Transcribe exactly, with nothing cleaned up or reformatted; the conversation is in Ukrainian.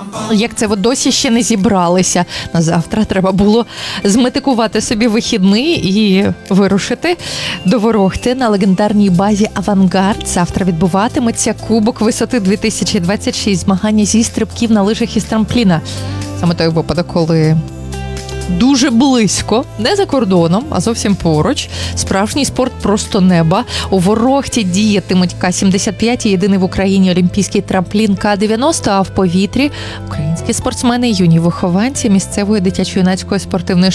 Як це ви досі ще не зібралися? На завтра треба було зметикувати собі вихідний і вирушити до Ворохти на легендарній базі «Авангард». Завтра відбуватиметься Кубок висоти дві тисячі двадцять шість, змагання зі стрибків на лижах із трампліна. Саме той випадок, коли дуже близько, не за кордоном, а зовсім поруч. Справжній спорт просто неба. У Ворохті діятимуть Ка сімдесят п'ять і єдиний в Україні олімпійський трамплін Ка дев'яносто, а в повітрі українські спортсмени, юні вихованці місцевої дитячо-юнацької спортивної